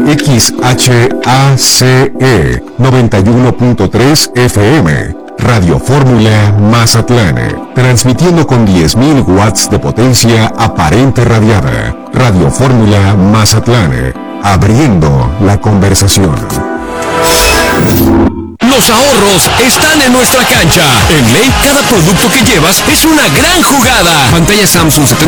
XHACE 91.3 FM. Radio Fórmula Mazatlán, transmitiendo con 10.000 watts de potencia aparente radiada. Radio Fórmula Mazatlán, abriendo la conversación. Los ahorros están en nuestra cancha. En Ley, cada producto que llevas es una gran jugada. Pantalla Samsung